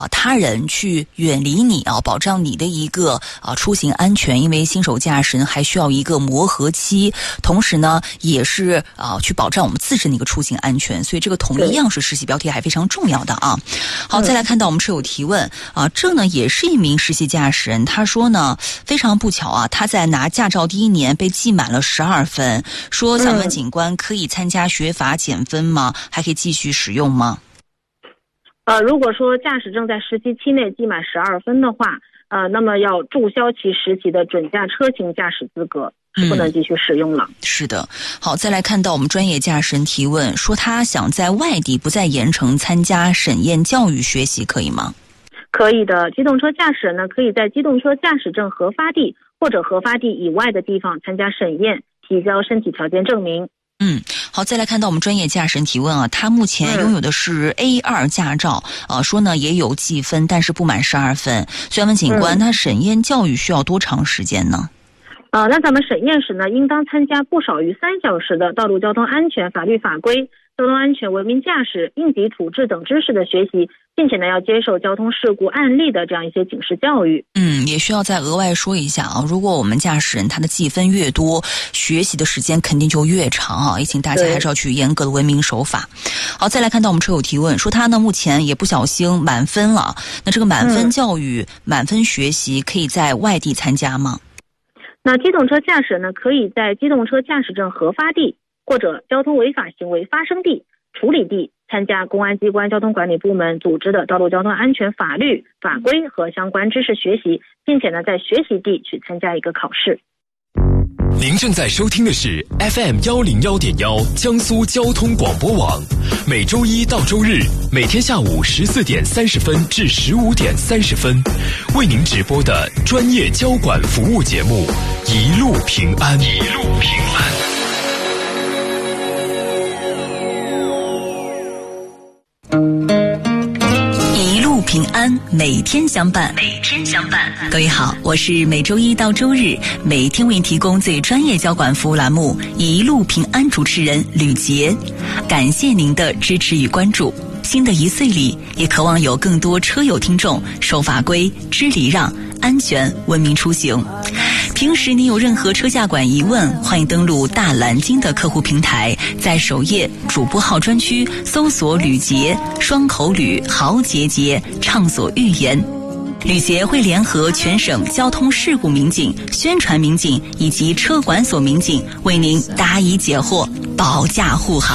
他人去远离你保障你的一个出行安全，因为新手驾驶人还需要一个磨合期，同时呢也是去保障我们自身的一个出行安全，所以这个统一样式实习标贴还非常重要的啊。好，再来看到我们车友提问这呢也是一名实习驾驶人，他说呢非常不巧他在拿驾照第1年被记满了12分，说想问警官可以参加学法减分吗？还可以继续使用吗？ 如果说驾驶证在实习期内记满12分的话，那么要注销其实习的准驾车型驾驶资格，不能继续使用了。 是的。好，再来看到我们专业驾驶人提问，说他想在外地不在盐城参加审验教育学习，可以吗？ 可以的，机动车驾驶人呢，可以在机动车驾驶证核发地或者核发地以外的地方参加审验，提交身体条件证明。 好，再来看到我们专业驾驶人提问他目前拥有的是 A2 驾照说呢也有记分，但是不满12分，所以问警官他审验教育需要多长时间呢？ 那咱们审验时呢，应当参加不少于3小时的道路交通安全法律法规、交通安全文明驾驶、应急处置等知识的学习，并且呢要接受交通事故案例的这样一些警示教育。 也需要再额外说一下如果我们驾驶人他的记分越多，学习的时间肯定就越长也请大家还是要去严格的文明守法。好，再来看到我们车友提问，说他呢目前也不小心满分了，那这个满分教育、满分学习可以在外地参加吗？ 那机动车驾驶呢，可以在机动车驾驶证核发地或者交通违法行为发生地、处理地参加公安机关交通管理部门组织的道路交通安全法律法规和相关知识学习，并且呢在学习地去参加一个考试。 您正在收听的是 FM101.1 江苏交通广播网，每周一到周日每天下午14点30分至15点30分为您直播的专业交管服务节目，一路平安，一路平安。 平安，每天相伴，每天相伴。各位好，我是每周一到周日每天为您提供最专业交管服务栏目一路平安主持人吕杰，感谢您的支持与关注。新的1岁里，也渴望有更多车友听众守法规、知礼让、安全文明出行。平时你有任何车驾管疑问，欢迎登录大蓝鲸的客户平台，在首页主播号专区搜索吕杰，双口吕，豪杰杰，畅所欲言。吕杰会联合全省交通事故民警、宣传民警以及车管所民警，为您答疑解惑，保驾护航。